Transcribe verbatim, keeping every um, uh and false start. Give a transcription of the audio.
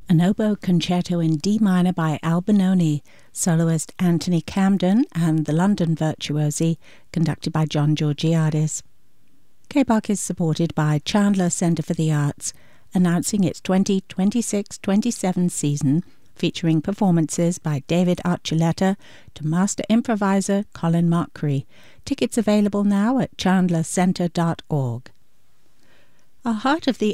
An oboe concerto in D minor by Albinoni, soloist Anthony Camden, and the London Virtuosi, conducted by John Georgiadis. K B A C is supported by Chandler Centre for the Arts, announcing its twenty twenty-six twenty-seven season, featuring performances by David Archuleta to master improviser Colin Mochrie. Tickets available now at chandler centre dot org. A Heart of the